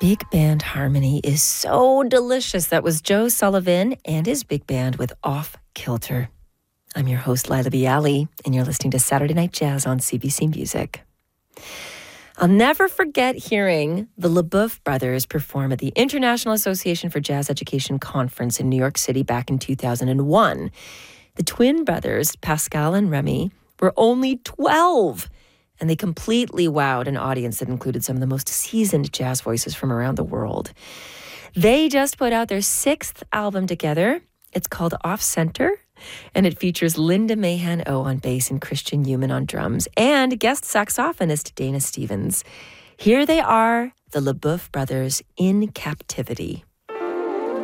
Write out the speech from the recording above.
Big band harmony is so delicious. That was Joe Sullivan and his big band with Off Kilter. I'm your host, Lila Bialy, and you're listening to Saturday Night Jazz on CBC Music. I'll never forget hearing the LeBoeuf brothers perform at the International Association for Jazz Education Conference in New York City back in 2001. The twin brothers, Pascal and Remy, were only 12, and they completely wowed an audience that included some of the most seasoned jazz voices from around the world. They just put out their 6th album together. It's called Off Center, and it features Linda Mahan-O on bass and Christian Human on drums, and guest saxophonist Dana Stevens. Here they are, the LeBoeuf brothers in captivity.